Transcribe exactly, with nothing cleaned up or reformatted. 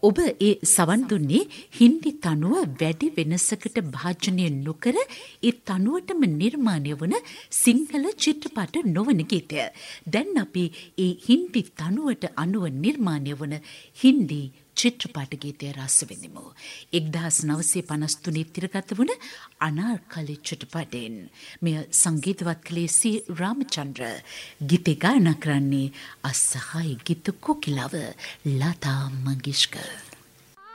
ඔබ ඒ සවන් දුන්නේ හින්දි තනුව වැඩි වෙනසකට භාජනය නොකර ඒ තනුවටම නිර්මාණය වන සිංහල චිත්‍රපට නොවන ගීතය. දැන් අපි ඒ හින්දි තනුවට අනුව නිර්මාණය වන හින්දි චිත්‍රපට ගීතය රස විඳිමු. එක්දහස් නවසිය පනස් තුනේ තිරගත වුණ අනාර්කලි චිත්‍රපටයෙන් මෙය සංගීතවත් කළේ සී රාමචන්ද්‍ර. ගීතය ගායනා කරන්නේ අසහාය ගීත කොකිලව ලතා මංගেশකර්.